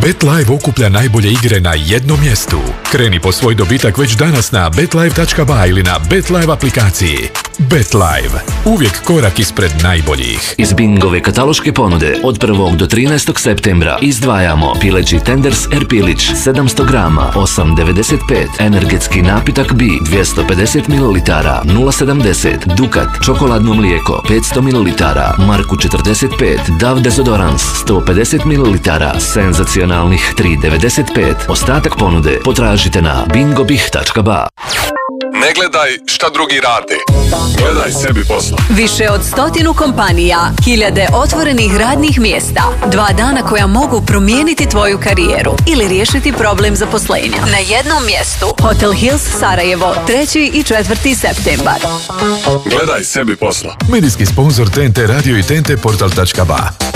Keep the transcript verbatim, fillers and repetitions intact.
BetLive okuplja najbolje igre na jednom mjestu. Kreni po svoj dobitak već danas na betlive tačka ba ili na BetLive aplikaciji. BetLive. Uvijek korak ispred najboljih. Iz Bingove kataloške ponude od prvog do trinaestog septembra izdvajamo pileći tenders Erpilić sedamsto grama osam devedeset pet, energetski napitak B dvjesto pedeset mililitara nula sedamdeset, Dukat čokoladno mlijeko petsto mililitara Marku četrdeset pet, Dav dezodorans sto pedeset mililitara senzacionalnih tri devedeset pet. Ostatak ponude potražite na bingobih tačka ba. Ne gledaj šta drugi rade. Gledaj sebi posla. Više od stotinu kompanija, hiljade otvorenih radnih mjesta, dva dana koja mogu promijeniti tvoju karijeru ili riješiti problem zaposlenja. Na jednom mjestu. Hotel Hills Sarajevo, treći i četvrti septembar. Gledaj sebi posla. Medijski sponsor T N T Radio i T N T portal tačka ba.